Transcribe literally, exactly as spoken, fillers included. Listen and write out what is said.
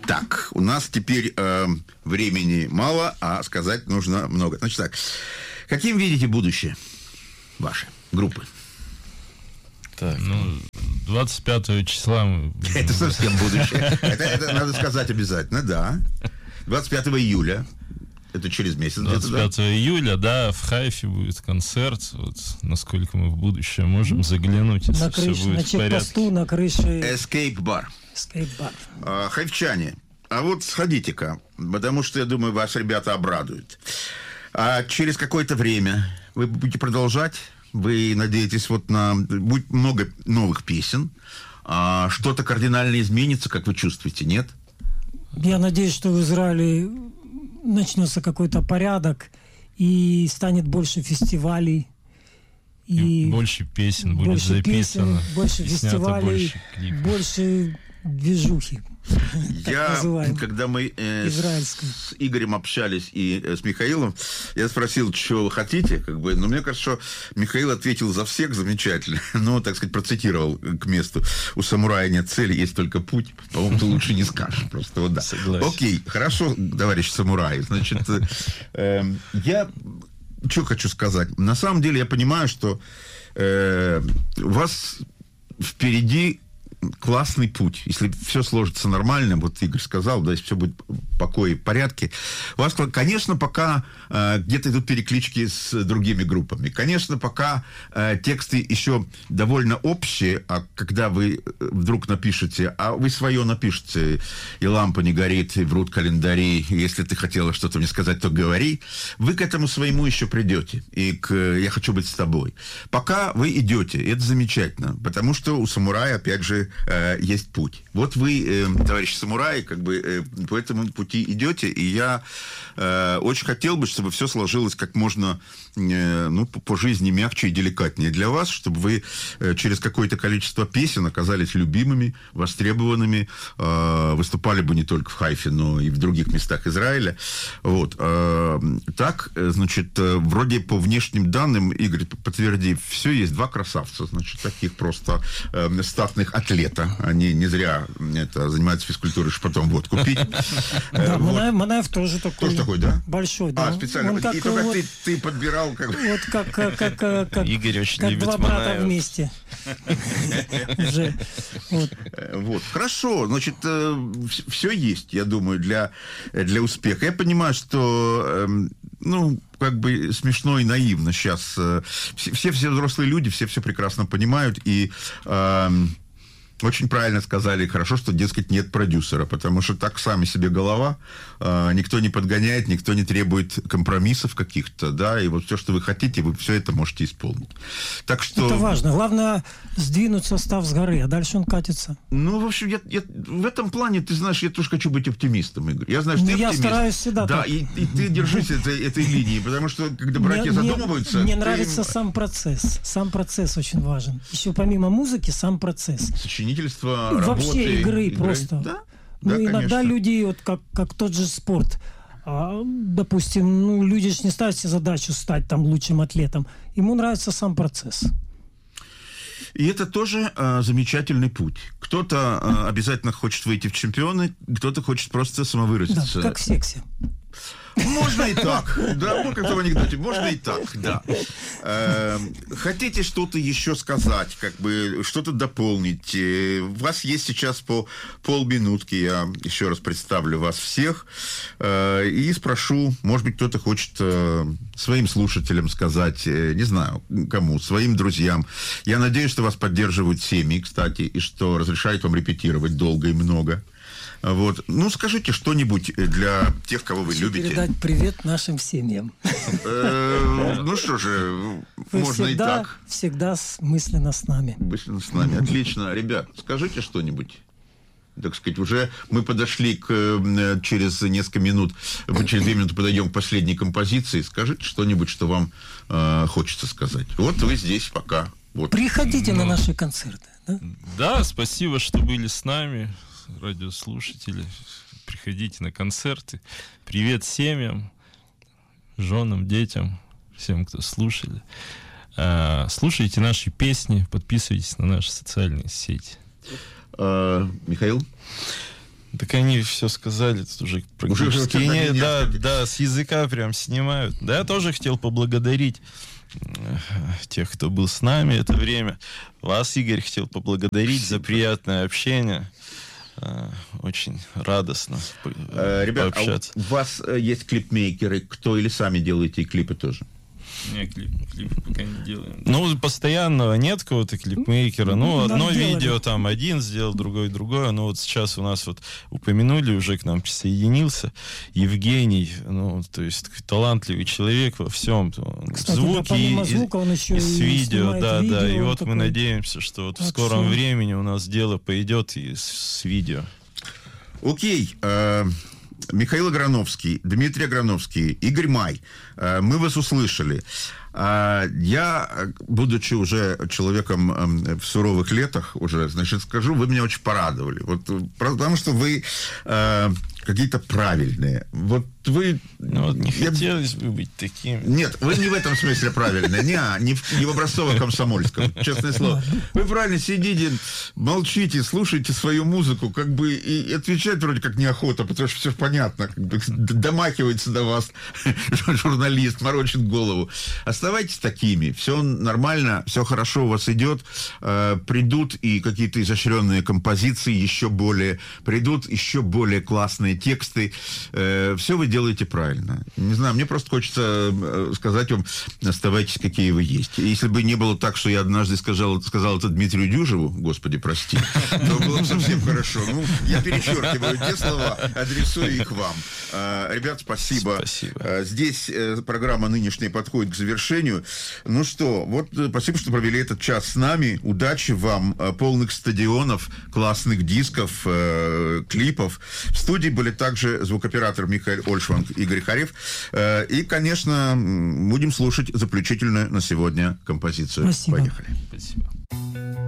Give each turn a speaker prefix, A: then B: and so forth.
A: Так, у нас теперь э, времени мало, а сказать нужно много. Значит так, каким видите будущее ваше, группы?
B: Так, ну, двадцать пятого числа мы...
A: Это совсем будущее. Это, это надо сказать обязательно, да. двадцать пятого июля. Это через месяц.
B: двадцать пятого да? июля, да, в Хайфе будет концерт. Вот насколько мы в будущее можем заглянуть, если
C: на крыше,
B: все будет
C: на
B: в порядке.
C: чекпосту, на крыше...
A: Escape Bar.
C: Escape Bar.
A: А, хайфчане, а вот сходите-ка, потому что, я думаю, вас ребята обрадуют. А через какое-то время вы будете продолжать? Вы надеетесь вот на... Будет много новых песен. А что-то кардинально изменится, как вы чувствуете, нет?
C: Я надеюсь, что в Израиле начнется какой-то порядок и станет больше фестивалей.
B: И, и больше песен будет
C: больше
B: записано.
C: Песен, больше фестивалей, больше, больше движухи.
A: Я, когда мы э, с Игорем общались и э, с Михаилом, я спросил, что вы хотите, как бы, но мне кажется, что Михаил ответил за всех замечательно, но, так сказать, процитировал к месту: у самурая нет цели, есть только путь. По-моему, ты лучше не скажешь, просто вот да.
B: Согласен.
A: Окей, хорошо, товарищ самурай, значит, э, я что хочу сказать. На самом деле я понимаю, что э, у вас впереди классный путь. Если все сложится нормально, вот Игорь сказал, да, если все будет в покое и в порядке, у вас, конечно, пока э, где-то идут переклички с другими группами. Конечно, пока э, тексты еще довольно общие, а когда вы вдруг напишете, а вы свое напишете, и лампа не горит, и врут календари, если ты хотела что-то мне сказать, то говори, вы к этому своему еще придете. И к «Я хочу быть с тобой». Пока вы идете, это замечательно, потому что у самурая, опять же, есть путь. Вот вы, э, товарищ самурай, как бы э, по этому пути идете, и я э, очень хотел бы, чтобы все сложилось как можно э, ну, по, по жизни мягче и деликатнее для вас, чтобы вы э, через какое-то количество песен оказались любимыми, востребованными, э, выступали бы не только в Хайфе, но и в других местах Израиля. Вот. Э, так, значит, э, вроде по внешним данным, Игорь, подтверди, все есть два красавца, значит, таких просто э, статных атлетов. Они не зря это, занимаются физкультурой, чтобы потом водку пить.
C: Да, вот. Манаев тоже такой.
A: Тоже такой, да?
C: Большой, да.
A: А, специально.
C: Он как,
A: и только
C: вот,
A: ты, ты подбирал... Как...
C: Вот как, как, как, как,
B: Игорь очень
C: как
B: любит
C: два брата
B: Манаева.
C: вместе. Уже. Вот.
A: Вот. Хорошо. Значит, все есть, я думаю, для, для успеха. Я понимаю, что... Ну, как бы смешно и наивно сейчас. Все, все взрослые люди, все все прекрасно понимают. И... Очень правильно сказали, хорошо, что, дескать, нет продюсера, потому что так сами себе голова, э, никто не подгоняет, никто не требует компромиссов каких-то, да, и вот все, что вы хотите, вы все это можете исполнить. Так что...
C: Это важно. Главное сдвинуть состав с горы, а дальше он катится.
A: Ну, в общем, я, я, в этом плане, ты знаешь, я тоже хочу быть оптимистом, Игорь. Я знаю, что
C: ну,
A: ты
C: я
A: оптимист.
C: стараюсь всегда
A: Да,
C: так.
A: и, и ты держись этой, этой линии, потому что, когда братья
C: мне,
A: задумываются...
C: Мне
A: ты...
C: нравится сам процесс. Сам процесс очень важен. Еще помимо музыки, сам процесс.
A: Сочинительство...
C: Вообще
A: работы,
C: игры, игры просто.
A: Да?
C: Ну,
A: Да,
C: иногда
A: конечно.
C: люди, вот как, как тот же спорт, а, допустим, ну, люди же не ставят себе задачу стать там лучшим атлетом. Ему нравится сам процесс.
A: И это тоже э, замечательный путь. Кто-то э, обязательно хочет выйти в чемпионы, кто-то хочет просто самовыразиться.
C: Да, как в сексе.
A: Можно и так. Да, ну, как в анекдоте. Можно и так, да. Э, хотите что-то еще сказать, как бы что-то дополнить? Э, у вас есть сейчас по полминутки. Я еще раз представлю вас всех. Э, и спрошу, может быть, кто-то хочет э, своим слушателям сказать, э, не знаю, кому, своим друзьям. Я надеюсь, что вас поддерживают семьи, кстати, и что разрешают вам репетировать долго и много. Вот. Ну, скажите что-нибудь для тех, кого вы
C: Хочу
A: любите.
C: передать привет нашим семьям.
A: Ну что же, можно и так.
C: Всегда мысленно с нами.
A: Мысленно с нами. Отлично. Ребят, скажите что-нибудь. Так сказать, уже мы подошли к, через несколько минут, через две минуты подойдем к последней композиции. Скажите что-нибудь, что вам э, хочется сказать. Вот вы здесь пока. Вот.
C: Приходите ну, на наши концерты. Да?
B: Да, спасибо, что были с нами. Радиослушатели, приходите на концерты. Привет семьям, женам, детям, всем, кто слушали. А, слушайте наши песни, подписывайтесь на наши социальные сети.
A: А, Михаил?
B: Так они все сказали, тут уже практически
A: уже
B: не, да, да, с языка прям снимают. Да, я тоже хотел поблагодарить тех, кто был с нами это время. Вас, Игорь, хотел поблагодарить за приятное общение. Очень радостно
A: Ребята,
B: пообщаться.
A: А у вас есть клипмейкеры, кто или сами делаете клипы тоже?
B: Не, клип, клип пока не делаем. Ну, постоянного нет какого-то клипмейкера. Ну,
C: Нам
B: одно
C: делали.
B: видео там один сделал, другой другое. Но вот сейчас у нас вот упомянули, уже к нам присоединился Евгений. Ну, то есть талантливый человек во всем.
C: Кстати,
B: Звуки
C: да, помимо
B: и,
C: звука он еще
B: и
C: и
B: с видео,
C: снимает
B: да,
C: видео,
B: да. И вот
C: такой.
B: мы надеемся, что вот в
C: Так
B: скором
C: что-
B: времени у нас дело пойдет и с, с видео.
A: Окей. э, Михаил Аграновский, Дмитрий Аграновский, Игорь Май. э, Мы вас услышали. Э, Я, будучи уже человеком э, в суровых летах, уже, значит, скажу, вы меня очень порадовали. Вот, э, потому что вы э, какие-то правильные. Вот вы...
B: Ну, вот не
A: я-
B: хотелось бы быть таким.
A: Нет, вы не в этом смысле правильные. Не, не в, не в образцово-комсомольском, честное слово. Вы правильно сидите, молчите, слушаете свою музыку, как бы и отвечать вроде как неохота, потому что все понятно. Как бы домахивается до вас журналист, морочит голову. Оставайтесь такими. Все нормально, все хорошо у вас идет. Э, Придут и какие-то изощренные композиции, еще более... Придут еще более классные тексты. Все вы делаете правильно. Не знаю, мне просто хочется э, сказать вам, оставайтесь, какие вы есть. Если бы не было так, что я однажды сказал, сказал это Дмитрию Дюжеву, господи, прости, то было бы совсем хорошо. Ну, я перечеркиваю те слова, адресую их вам. Э, Ребят, спасибо.
B: Спасибо.
A: Э, Здесь э, программа нынешняя подходит к завершению. Ну что, вот э, спасибо, что провели этот час с нами. Удачи вам, э, полных стадионов, классных дисков, э, клипов. В студии были также звукоператор Михаил Ольшванг, Игорь Харев. Э, И, конечно, м, будем слушать заключительную на сегодня композицию.
C: Спасибо.
A: Поехали.
B: Спасибо.